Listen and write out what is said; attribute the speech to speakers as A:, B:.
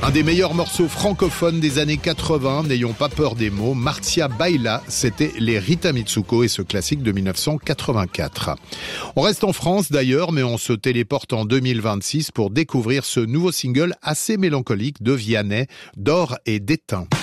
A: Un des meilleurs morceaux francophones des années 80, n'ayons pas peur des mots, Marcia Baila, c'était les Rita Mitsuko et ce classique de 1984. On reste en France d'ailleurs, mais on se téléporte en 2026 pour découvrir ce nouveau single assez mélancolique de Vianney, D'or et d'étain.